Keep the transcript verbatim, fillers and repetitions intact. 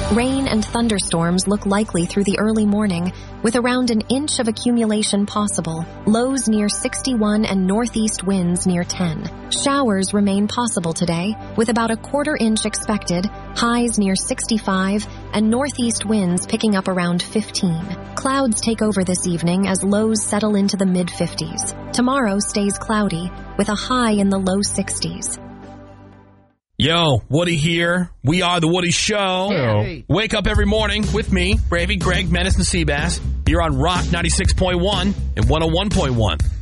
Rain and thunderstorms look likely through the early morning, with around an inch of accumulation possible. Lows near sixty-one and northeast winds near ten. Showers remain possible today, with about a quarter inch expected, highs near sixty-five, and northeast winds picking up around fifteen. Clouds take over this evening as lows settle into the mid-fifties. Tomorrow stays cloudy, with a high in the low sixties. Yo, Woody here. We are The Woody Show. Hey. Wake up every morning with me, Bravey, Greg, Menace, and Seabass. You're on Rock ninety-six point one and one oh one point one.